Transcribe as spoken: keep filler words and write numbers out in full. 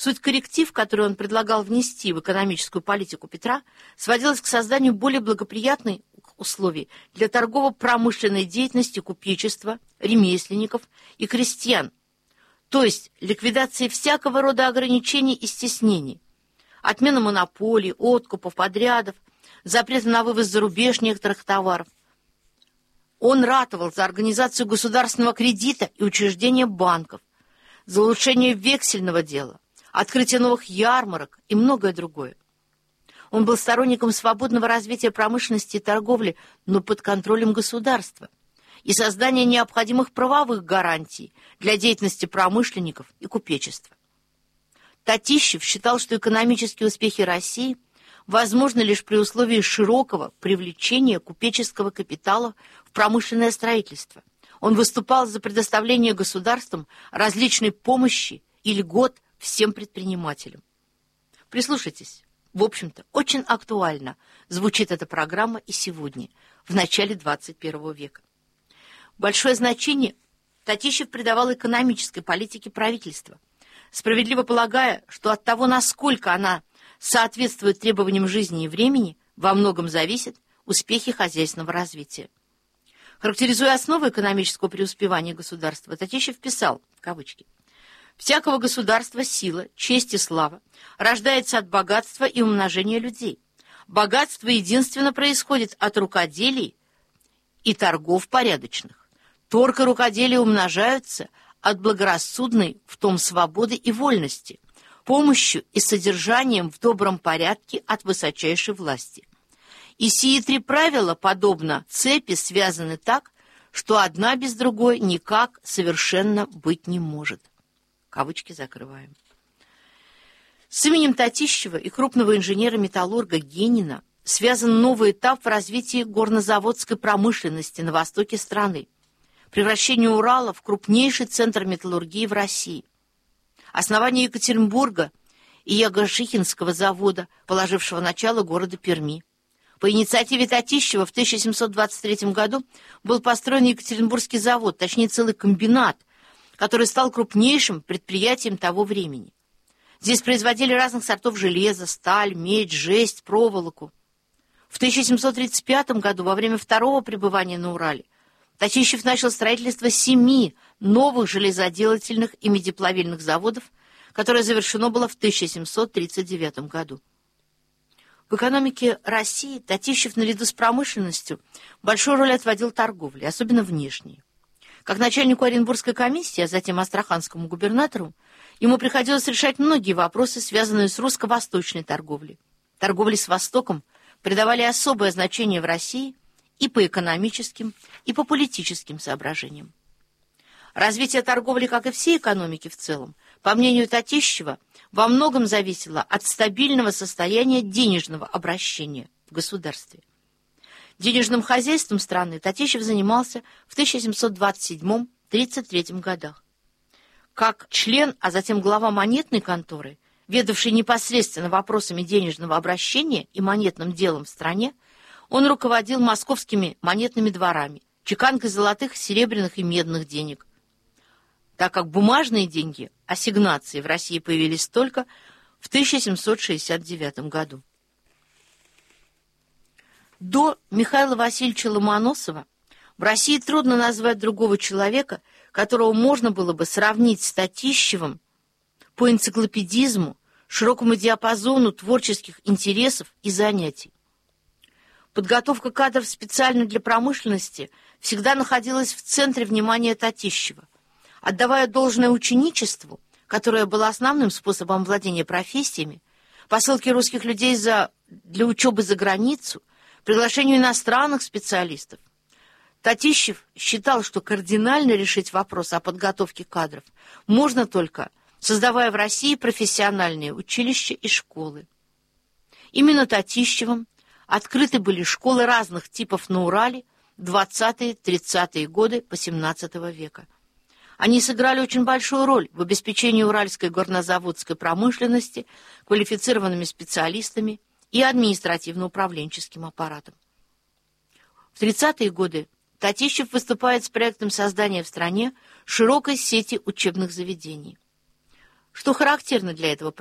Суть корректив, который он предлагал внести в экономическую политику Петра, сводилась к созданию более благоприятных условий для торгово-промышленной деятельности купечества, ремесленников и крестьян, то есть ликвидации всякого рода ограничений и стеснений, отмена монополий, откупов, подрядов, запрета на вывоз за рубеж некоторых товаров. Он ратовал за организацию государственного кредита и учреждение банков, за улучшение вексельного дела, открытие новых ярмарок и многое другое. Он был сторонником свободного развития промышленности и торговли, но под контролем государства, и создания необходимых правовых гарантий для деятельности промышленников и купечества. Татищев считал, что экономические успехи России возможны лишь при условии широкого привлечения купеческого капитала в промышленное строительство. Он выступал за предоставление государством различной помощи и льгот всем предпринимателям. Прислушайтесь, в общем-то, очень актуально звучит эта программа и сегодня, в начале двадцать первого века. Большое значение Татищев придавал экономической политике правительства, справедливо полагая, что от того, насколько она соответствует требованиям жизни и времени, во многом зависят успехи хозяйственного развития. Характеризуя основы экономического преуспевания государства, Татищев писал, в кавычки, «Всякого государства сила, честь и слава рождается от богатства и умножения людей. Богатство единственно происходит от рукоделий и торгов порядочных. Торг и рукоделие умножаются от благорассудной в том свободы и вольности, помощью и содержанием в добром порядке от высочайшей власти. И сии три правила, подобно цепи, связаны так, что одна без другой никак совершенно быть не может». Кавычки закрываем. С именем Татищева и крупного инженера-металлурга Генина связан новый этап в развитии горнозаводской промышленности на востоке страны, превращение Урала в крупнейший центр металлургии в России, основание Екатеринбурга и Ягошихинского завода, положившего начало города Перми. По инициативе Татищева в тысяча семьсот двадцать третьем году был построен Екатеринбургский завод, точнее целый комбинат, который стал крупнейшим предприятием того времени. Здесь производили разных сортов железа, сталь, медь, жесть, проволоку. В тысяча семьсот тридцать пятом году, во время второго пребывания на Урале, Татищев начал строительство семи новых железоделательных и медиплавильных заводов, которое завершено было в тысяча семьсот тридцать девятом году. В экономике России Татищев наряду с промышленностью большую роль отводил торговле, особенно внешней. Как начальнику Оренбургской комиссии, а затем астраханскому губернатору, ему приходилось решать многие вопросы, связанные с русско-восточной торговлей. Торговле с Востоком придавали особое значение в России и по экономическим, и по политическим соображениям. Развитие торговли, как и всей экономики в целом, по мнению Татищева, во многом зависело от стабильного состояния денежного обращения в государстве. Денежным хозяйством страны Татищев занимался в тысяча семьсот двадцать седьмом — тридцать третьем годах. Как член, а затем глава монетной конторы, ведавший непосредственно вопросами денежного обращения и монетным делом в стране, он руководил московскими монетными дворами, чеканкой золотых, серебряных и медных денег, так как бумажные деньги, ассигнации, в России появились только в тысяча семьсот шестьдесят девятом году. До Михаила Васильевича Ломоносова в России трудно назвать другого человека, которого можно было бы сравнить с Татищевым по энциклопедизму, широкому диапазону творческих интересов и занятий. Подготовка кадров специально для промышленности всегда находилась в центре внимания Татищева. Отдавая должное ученичеству, которое было основным способом владения профессиями, посылке русских людей за, для учебы за границу, приглашению иностранных специалистов, Татищев считал, что кардинально решить вопрос о подготовке кадров можно только создавая в России профессиональные училища и школы. Именно Татищевым открыты были школы разных типов на Урале в двадцатые-тридцатые годы XVIII века. Они сыграли очень большую роль в обеспечении уральской горнозаводской промышленности квалифицированными специалистами и административно-управленческим аппаратом. В тридцатые годы Татищев выступает с проектом создания в стране широкой сети учебных заведений. Что характерно для этого